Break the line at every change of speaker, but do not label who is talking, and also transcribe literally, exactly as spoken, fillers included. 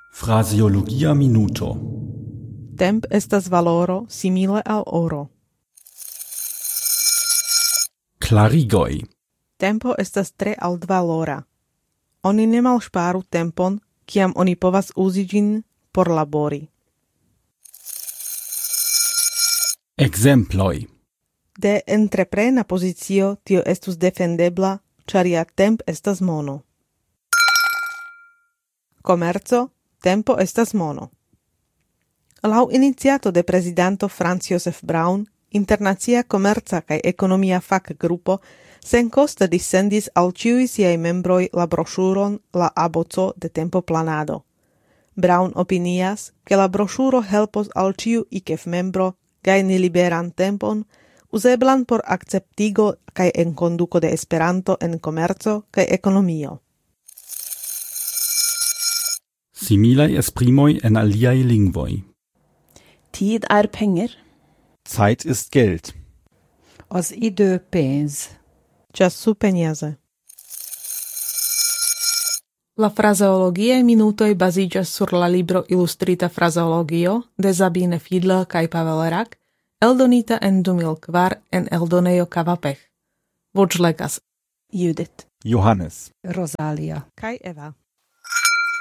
Fraseologia minuto.
Temp estas valoro simile al oro.
Klarigoj.
Tempo estas tre altvalora. Oni ne malŝparu tempon, kiam oni povas uzi ĝin por labori.
Ekzemploj.
De entreprena pozicio tio estus defendebla, ĉar ja temp estas mono. Komerco, tempo estas mono. Laŭ iniciato de prezidanto Franz Josef Braun, internacia komerca kaj ekonomia fakgrupo senkoste dissendis al ĉiuj siaj membroj la broŝuron La aboco de tempoplanado. Braun opinias, ke la broŝuro helpos al ĉiu ikef-membro gajni liberan tempon, uzeblan por akceptigo kaj enkonduko de Esperanto en komerco kaj ekonomio.
Similaj esprimoj en aliaj lingvoj.
Tid er penger.
Zeit ist Geld.
Az idő pénz.
Času peniaze. La frazeologiae minutoj baziĝas sur la libro Ilustrita frazeologio de Sabine Fiedler kaj Pavel Rak, eldonita en du mil kvar en eldonejo Kavapech. Voĉlegas
Judith.
Johannes.
Rosalia.
kaj Eva.